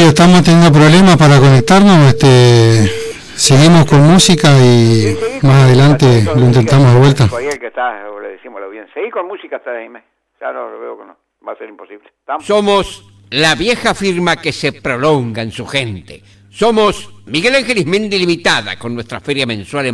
estamos teniendo problemas para conectarnos. Seguimos con música y más adelante lo intentamos de vuelta. Que está, le decimoslo bien. Seguí con música hasta ahí, ya no lo veo que no, va a ser imposible. ¿Estamos? Somos la vieja firma que se prolonga en su gente. Somos Miguel Ángel Ismendi Limitada, con nuestra feria mensual en